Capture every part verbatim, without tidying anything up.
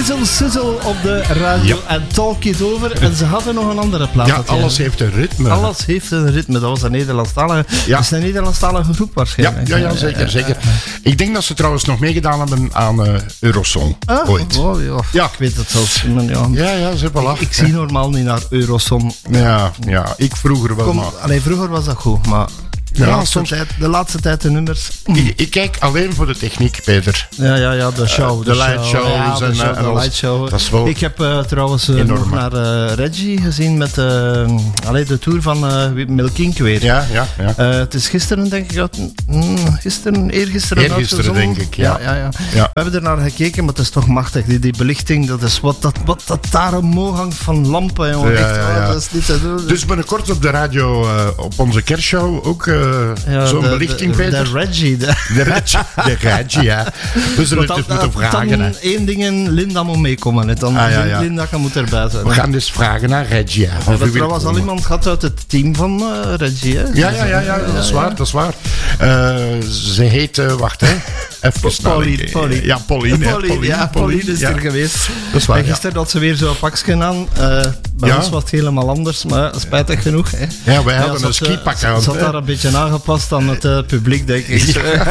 Sizzle Sizzle op de radio Ja. en Talk It Over. En ze hadden nog een andere plaat. Ja, alles heeft een ritme. Alles heeft een ritme. Dat was een Nederlandstalige. Ja. Dat is een Nederlandstalige groep Ja, waarschijnlijk. ja, ja, zeker, zeker. Ik denk dat ze trouwens nog meegedaan hebben aan uh, Eurosong. Ah, ooit. Oh, ja. Ja. Ik weet het zelfs. Maar ja. Ja, ja, ze hebben Ik zie normaal niet naar Eurosong. Ja, ja, ik vroeger wel, Kom, maar... allee, vroeger was dat goed, maar de, Ja, laatste, soms- tijd, de laatste tijd de nummers. Ik, ik kijk alleen voor de techniek, Peter. Ja, ja, ja, de show. de light shows ja, de en, show, en de alles. light show. Dat is wel Ik heb uh, trouwens uh, enorm, nog hè. naar uh, Reggie gezien met uh, allee, de tour van uh, Milkink weer. Ja, ja, ja. Uh, het is gisteren, denk ik, uit, mm, gisteren, eergisteren, Eergisteren, uitgezonden. denk ik, ja. Ja, ja, ja. Ja. We hebben er naar gekeken, maar het is toch machtig. Die, die belichting, dat is wat dat, wat dat daar omhoog hangt van lampen, jongen. Ja, Echt, ja, waar, ja. dat is niet te doen. Dus binnenkort op de radio, uh, op onze kerstshow, ook uh, Ja, zo'n de- belichting, de, Peter. De Reggie. De, De Reggie, de Reggie, ja. We zullen Want het dat- dus moeten dat- vragen, hè. dan één ding in Linda moet meekomen. Hè. Dan Ah, ja, ja. Linda kan moet erbij zijn. We gaan dus vragen naar Reggie, hè. We Of hebben u wil trouwens al komen. iemand gehad uit het team van uh, Reggie. Hè? Ja, ja, ja, ja, dat is waar, dat is waar. Uh, ze heet, uh, wacht, hè. Even snel. Pauline, Pauline. Ja, Pauline, hè. Pauline, ja, Pauline is ja. er geweest. Dat is waar, En ja. gisteren had ze weer zo'n pakje aan. Uh, bij Ja. ons was het helemaal anders, maar spijtig genoeg. Hè. Ja, wij hadden ze een had, skipak uh, aan, Ze had hè. daar een beetje aangepast aan het uh, publiek, denk ik.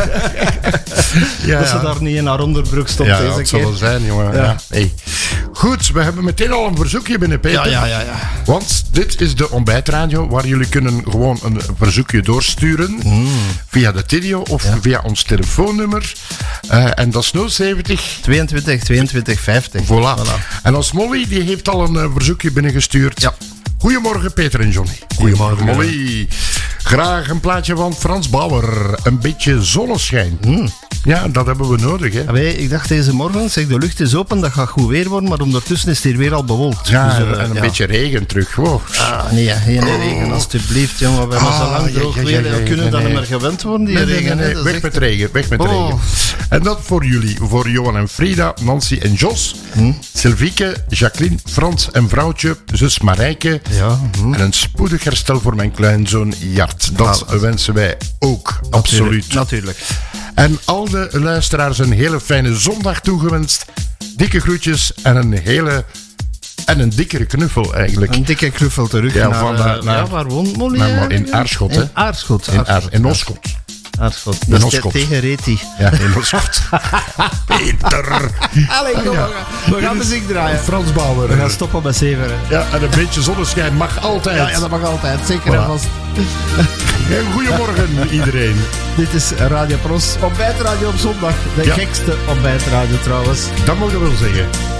Ja, Dat ze ja. daar niet in haar onderbroek stond Ja, deze dat zal keer. wel zijn, jongen. Ja. Ja. Hey. Goed, we hebben meteen al een verzoekje binnen, Peter. Ja, ja, ja, ja. Want dit is de ontbijtradio, waar jullie kunnen gewoon een verzoekje doorsturen. Via de Tidio of via ons telefoonnummer. Uh, en dat is nul zeventig. tweeëntwintig, tweeëntwintig, vijftig. Voilà. En als Molly, die heeft al een uh, verzoekje binnengestuurd. Ja. Goedemorgen, Peter en Johnny. Goedemorgen, Molly. Graag een plaatje van Frans Bauer. Een beetje zonneschijn. Mm. Ja, dat hebben we nodig, hè. Ja, wij, ik dacht deze morgen, zeg, de lucht is open, dat gaat goed weer worden, maar ondertussen is het hier weer al bewolkt. Ja, Dus, uh, en een ja. beetje regen terug. Wow. Ah, nee, geen regen, alsjeblieft, jongen. We hebben Ah, zo lang ja, droog ja, ja, weer. ja, We ja, kunnen nee, dan nee. niet meer gewend worden, die Nee, nee, regen. nee, hè. nee. Dat is Weg echt- met regen, weg met Oh. regen. En dat voor jullie, voor Johan en Frida, Nancy en Jos, hm? Sylvieke, Jacqueline, Frans en vrouwtje, zus Marijke. Ja, hm. En een spoedig herstel voor mijn kleinzoon Jart. Dat Ah, wensen wij ook, absoluut. Natuurlijk. En al de luisteraars een hele fijne zondag toegewenst. Dikke groetjes en een hele... En een dikkere knuffel eigenlijk. Een dikke knuffel terug Ja, naar, van eh, daar- naar- ja, waar woont Molly? naar- eigenlijk? in Aarschot, hè? In Aarschot. In, Aar, in Oskot. Aarschot. In Dat is Oskot. te- tegen Reti. Ja, in Oskot. Peter. Allee, kom, we gaan- we gaan muziek draaien. Frans Bauer. We gaan stoppen bij zeven. hè. Ja, en een beetje zonneschijn mag altijd. Ja, ja, dat mag altijd. Zeker Voilà. en vast. En goedemorgen iedereen. Dit is Radio Pros. Ontbijtradio op zondag. De Ja. gekste ontbijtradio trouwens. Dat mogen we wel zeggen.